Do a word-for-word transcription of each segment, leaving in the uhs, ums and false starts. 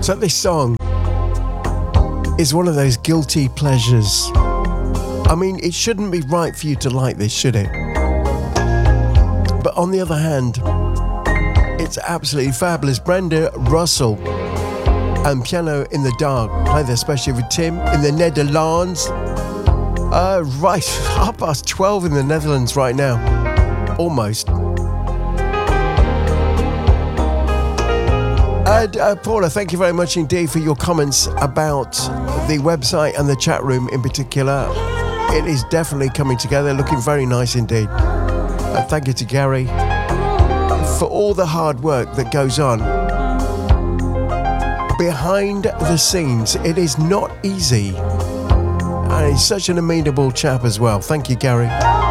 So this song is one of those guilty pleasures. I mean, it shouldn't be right for you to like this, should it? But on the other hand, it's absolutely fabulous. Brenda Russell and Piano in the Dark play there especially with Tim in the Netherlands. Uh, right, half past twelve in the Netherlands right now. Almost. And uh, Paula, thank you very much indeed for your comments about the website and the chat room in particular. It is definitely coming together, looking very nice indeed. Uh, thank you to Gary for all the hard work that goes on behind the scenes. It is not easy. And he's such an amenable chap as well. Thank you, Gary.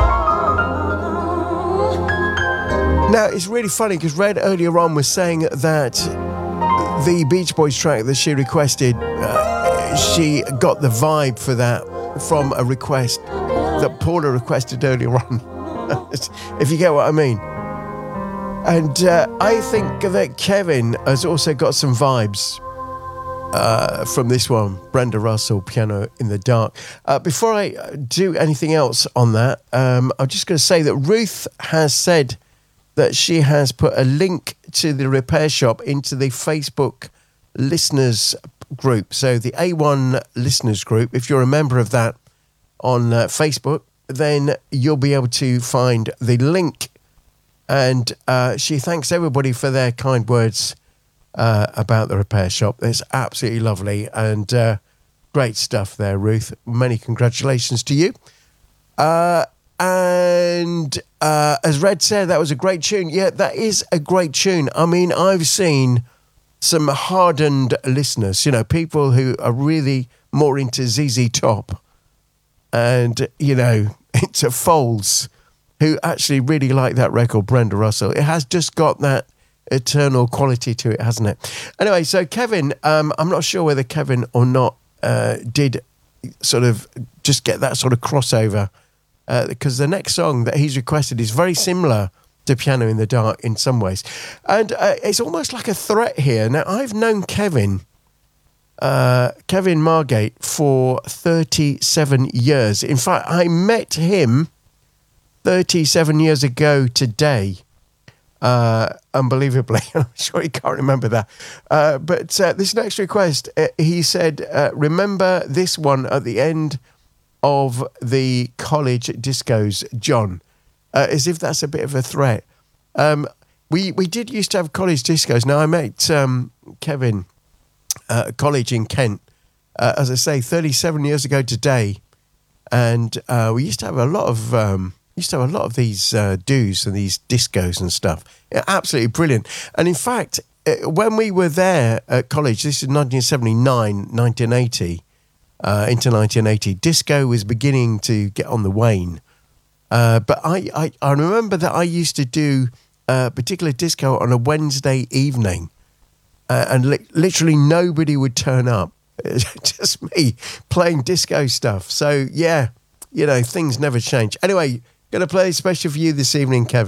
Now, it's really funny because Red earlier on was saying that the Beach Boys track that she requested, uh, she got the vibe for that from a request that Paula requested earlier on. If you get what I mean. And uh, I think that Kevin has also got some vibes uh, from this one, Brenda Russell, Piano in the Dark. Uh, before I do anything else on that, um, I'm just going to say that Ruth has said that she has put a link to the repair shop into the Facebook listeners group. So the A one listeners group, if you're a member of that on uh, Facebook, then you'll be able to find the link. And uh, she thanks everybody for their kind words uh, about the repair shop. It's absolutely lovely and uh, great stuff there, Ruth. Many congratulations to you. Uh, and uh, as Red said, that was a great tune. Yeah, that is a great tune. I mean, I've seen some hardened listeners, you know, people who are really more into Z Z Top and, you know, into Foals, who actually really like that record, Brenda Russell. It has just got that eternal quality to it, hasn't it? Anyway, so Kevin, um, I'm not sure whether Kevin or not uh, did sort of just get that sort of crossover, uh, because the next song that he's requested is very similar to Piano in the Dark in some ways. And uh, it's almost like a threat here. Now, I've known Kevin, uh, Kevin Margate, for thirty-seven years. In fact, I met him thirty-seven years ago today. Uh, unbelievably. I'm sure he can't remember that. Uh, but uh, this next request, uh, he said, uh, remember this one at the end of the college discos, John. Uh, as if that's a bit of a threat. Um, we, we did used to have college discos. Now, I met um, Kevin uh, at college in Kent, uh, as I say, thirty-seven years ago today. And uh, we used to have a lot of... Um, used to have a lot of these uh, do's and these discos and stuff. Yeah, absolutely brilliant. And in fact, uh, when we were there at college, this is nineteen seventy-nine, nineteen eighty, uh, into nineteen eighty, disco was beginning to get on the wane. Uh, but I, I, I remember that I used to do a particular disco on a Wednesday evening, uh, and li- literally nobody would turn up. Just me playing disco stuff. So, yeah, you know, things never change. Anyway, going to play special for you this evening, Kevin.